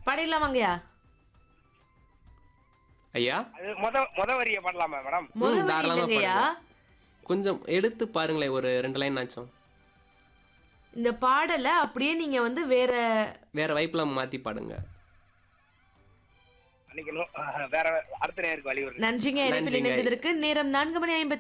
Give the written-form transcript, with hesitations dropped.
பாடிடலாமாங்கய்யா? ஐயா அது முத வரிய பாடலாமா மேடம்? முதல் வரி தாராளமா இல்லைங்கய்யா. கொஞ்சம் எடுத்து பாருங்களேன், ஒரு 2 லைன் ஆச்சும். இந்த பாடல அப்படியே நீங்க வந்து வேற வைப்புல மாத்தி பாடுங்க. அன்னைக்கு வேற அடுத்த நேருக்கு வழி வருது. நன்றிங்க இணைப்பில் நன்றிங்க. இணைந்ததற்கு. நேரம் 4 மணி 50